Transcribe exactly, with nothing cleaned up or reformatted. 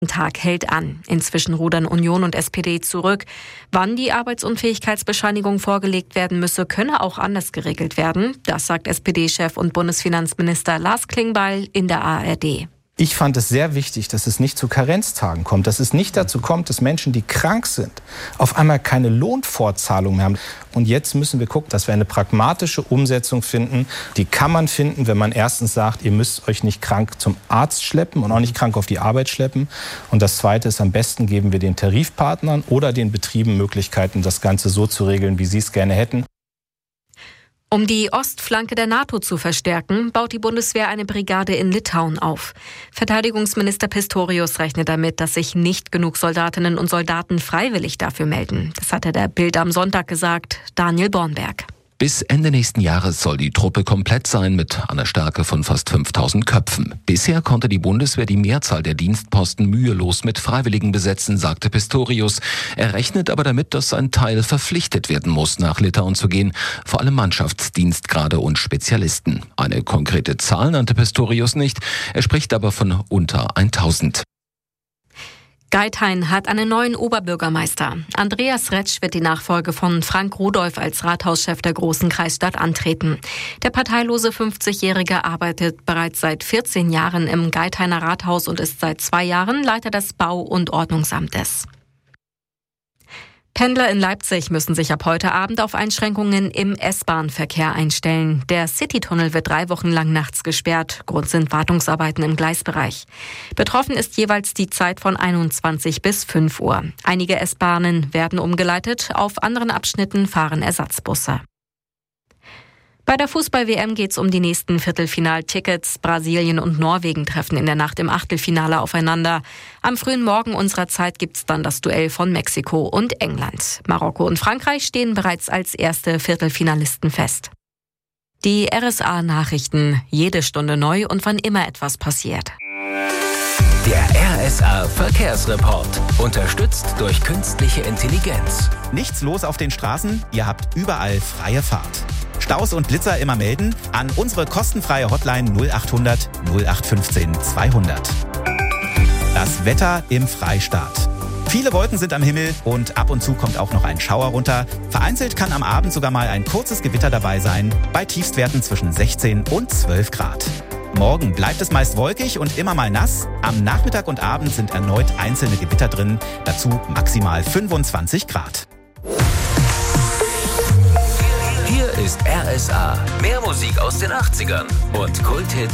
Tag hält an. Inzwischen rudern Union und S P D zurück. Wann die Arbeitsunfähigkeitsbescheinigung vorgelegt werden müsse, könne auch anders geregelt werden. Das sagt S P D-Chef und Bundesfinanzminister Lars Klingbeil in der A R D. Ich fand es sehr wichtig, dass es nicht zu Karenztagen kommt, dass es nicht dazu kommt, dass Menschen, die krank sind, auf einmal keine Lohnfortzahlung mehr haben. Und jetzt müssen wir gucken, dass wir eine pragmatische Umsetzung finden. Die kann man finden, wenn man erstens sagt, ihr müsst euch nicht krank zum Arzt schleppen und auch nicht krank auf die Arbeit schleppen. Und das Zweite ist, am besten geben wir den Tarifpartnern oder den Betrieben Möglichkeiten, das Ganze so zu regeln, wie sie es gerne hätten. Um die Ostflanke der NATO zu verstärken, baut die Bundeswehr eine Brigade in Litauen auf. Verteidigungsminister Pistorius rechnet damit, dass sich nicht genug Soldatinnen und Soldaten freiwillig dafür melden. Das hat er der Bild am Sonntag gesagt. Daniel Bornberg. Bis Ende nächsten Jahres soll die Truppe komplett sein mit einer Stärke von fast fünftausend Köpfen. Bisher konnte die Bundeswehr die Mehrzahl der Dienstposten mühelos mit Freiwilligen besetzen, sagte Pistorius. Er rechnet aber damit, dass ein Teil verpflichtet werden muss, nach Litauen zu gehen. Vor allem Mannschaftsdienstgrade und Spezialisten. Eine konkrete Zahl nannte Pistorius nicht. Er spricht aber von unter tausend. Geithain hat einen neuen Oberbürgermeister. Andreas Retsch wird die Nachfolge von Frank Rudolph als Rathauschef der großen Kreisstadt antreten. Der parteilose fünfzigjährige arbeitet bereits seit vierzehn Jahren im Geithainer Rathaus und ist seit zwei Jahren Leiter des Bau- und Ordnungsamtes. Pendler in Leipzig müssen sich ab heute Abend auf Einschränkungen im S-Bahn-Verkehr einstellen. Der Citytunnel wird drei Wochen lang nachts gesperrt. Grund sind Wartungsarbeiten im Gleisbereich. Betroffen ist jeweils die Zeit von einundzwanzig bis fünf Uhr. Einige S-Bahnen werden umgeleitet, auf anderen Abschnitten fahren Ersatzbusse. Bei der Fußball-W M geht es um die nächsten Viertelfinaltickets. Brasilien und Norwegen treffen in der Nacht im Achtelfinale aufeinander. Am frühen Morgen unserer Zeit gibt es dann das Duell von Mexiko und England. Marokko und Frankreich stehen bereits als erste Viertelfinalisten fest. Die R S A-Nachrichten, jede Stunde neu und wann immer etwas passiert. Der R S A-Verkehrsreport, unterstützt durch künstliche Intelligenz. Nichts los auf den Straßen, ihr habt überall freie Fahrt. Staus und Blitzer immer melden an unsere kostenfreie Hotline null achthundert null acht fünfzehn zweihundert. Das Wetter im Freistaat. Viele Wolken sind am Himmel und ab und zu kommt auch noch ein Schauer runter. Vereinzelt kann am Abend sogar mal ein kurzes Gewitter dabei sein, bei Tiefstwerten zwischen sechzehn und zwölf Grad. Morgen bleibt es meist wolkig und immer mal nass. Am Nachmittag und Abend sind erneut einzelne Gewitter drin, dazu maximal fünfundzwanzig Grad. Hier ist R S A. Mehr Musik aus den achtzigern und Kulthits